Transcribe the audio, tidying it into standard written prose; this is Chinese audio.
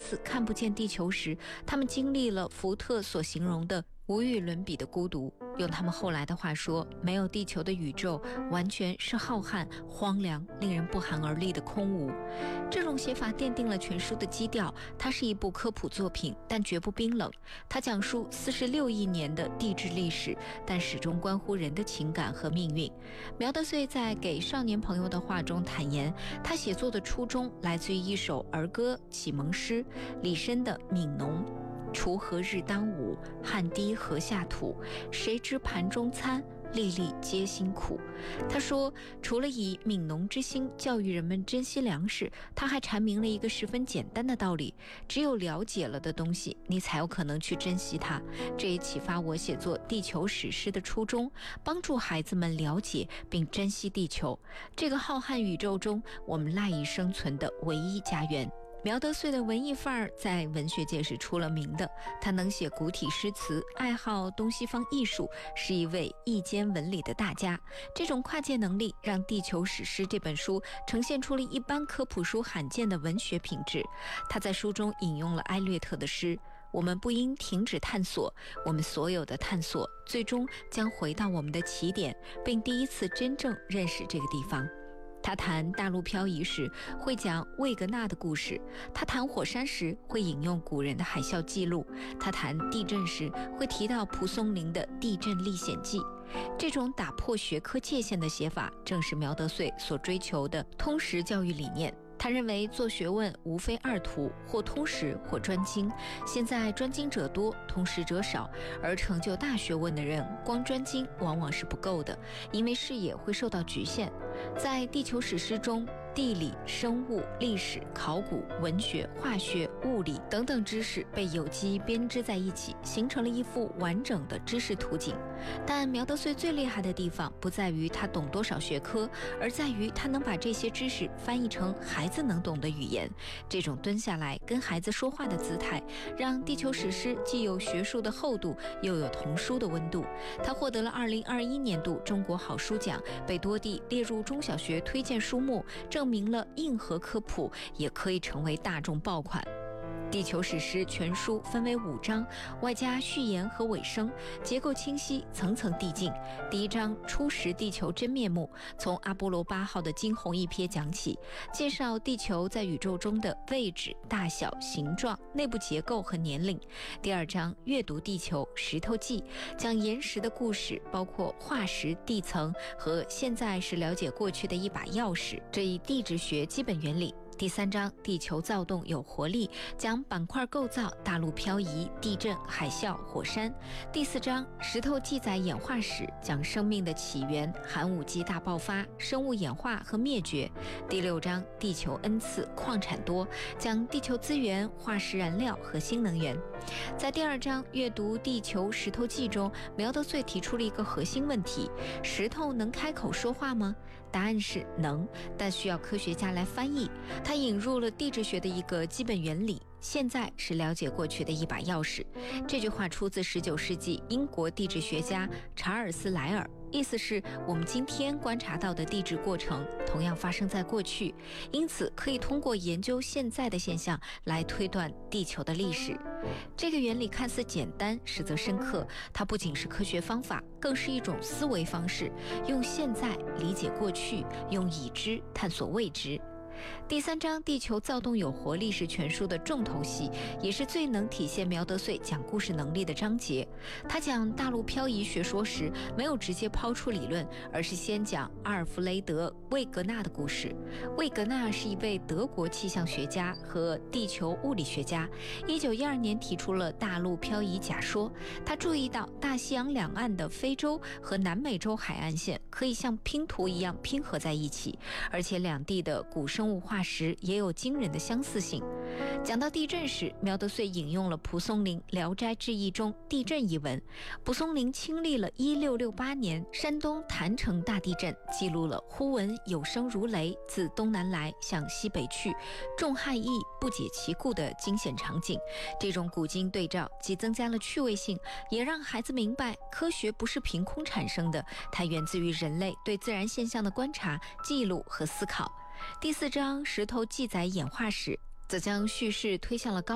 次看不见地球时，他们经历了福特所形容的无与伦比的孤独。用他们后来的话说，没有地球的宇宙完全是浩瀚、荒凉、令人不寒而栗的空无。这种写法奠定了全书的基调，它是一部科普作品，但绝不冰冷。它讲述46亿年的地质历史，但始终关乎人的情感和命运。苗德穗在给少年朋友的话中坦言，他写作的初衷来自于一首儿歌启蒙诗李绅的《悯农》。锄禾日当午，汗滴禾下土。谁知盘中餐，粒粒皆辛苦。他说，除了以悯农之心教育人们珍惜粮食，他还阐明了一个十分简单的道理：只有了解了的东西，你才有可能去珍惜它。这也启发我写作地球史诗的初衷，帮助孩子们了解并珍惜地球，这个浩瀚宇宙中我们赖以生存的唯一家园。苗德穗的文艺范儿在文学界是出了名的，他能写古体诗词，爱好东西方艺术，是一位意兼文理的大家。这种跨界能力让《地球史诗》这本书呈现出了一般科普书罕见的文学品质。他在书中引用了埃略特的诗：我们不应停止探索，我们所有的探索最终将回到我们的起点，并第一次真正认识这个地方。他谈大陆漂移时会讲魏格纳的故事，他谈火山时会引用古人的海啸记录，他谈地震时会提到蒲松龄的《地震历险记》。这种打破学科界限的写法，正是苗德穗所追求的通识教育理念。他认为做学问无非二途，或通识或专精。现在专精者多，通识者少，而成就大学问的人，光专精往往是不够的，因为视野会受到局限。在地球史诗中，地理、生物、历史、考古、文学、化学、物理等等知识被有机编织在一起，形成了一幅完整的知识图景。但苗德穗最厉害的地方不在于他懂多少学科，而在于他能把这些知识翻译成孩子能懂的语言。这种蹲下来跟孩子说话的姿态，让地球史诗既有学术的厚度，又有童书的温度。他获得了2021年度中国好书奖，被多地列入中小学推荐书目，证明了硬核科普也可以成为大众爆款。地球史诗全书分为5章，外加序言和尾声，结构清晰，层层递进。第1章初识地球真面目，从阿波罗8号的惊鸿一瞥讲起，介绍地球在宇宙中的位置、大小、形状、内部结构和年龄。第2章阅读地球石头记，讲岩石的故事，包括化石、地层和现在是了解过去的一把钥匙，这一地质学基本原理。第3章地球躁动有活力，讲板块构造、大陆漂移、地震、海啸、火山。第4章石头记载演化史，讲生命的起源、寒武纪大爆发、生物演化和灭绝。第6章地球恩赐，矿产多，讲地球资源、化石燃料和新能源。在第2章阅读地球石头记中，苗德穗提出了一个核心问题：石头能开口说话吗？答案是能，但需要科学家来翻译。他引入了地质学的一个基本原理：现在是了解过去的一把钥匙。这句话出自19世纪英国地质学家查尔斯·莱尔，意思是我们今天观察到的地质过程同样发生在过去，因此可以通过研究现在的现象来推断地球的历史。这个原理看似简单，实则深刻，它不仅是科学方法，更是一种思维方式，用现在理解过去，用已知探索未知。第3章地球躁动有活力是全书的重头戏，也是最能体现苗德穗讲故事能力的章节。他讲大陆漂移学说时，没有直接抛出理论，而是先讲阿尔弗雷德·魏格纳的故事。魏格纳是一位德国气象学家和地球物理学家，1912年提出了大陆漂移假说。他注意到大西洋两岸的非洲和南美洲海岸线可以像拼图一样拼合在一起，而且两地的古生物化石也有惊人的相似性。讲到地震时，苗德穗引用了蒲松龄《聊斋志异》中地震一文。蒲松龄亲历了1668年山东郯城大地震，记录了忽闻有声如雷，自东南来，向西北去，众骇异，不解其故的惊险场景。这种古今对照既增加了趣味性，也让孩子明白科学不是凭空产生的，它源自于人类对自然现象的观察、记录和思考。第4章石头记载演化史，则将叙事推向了高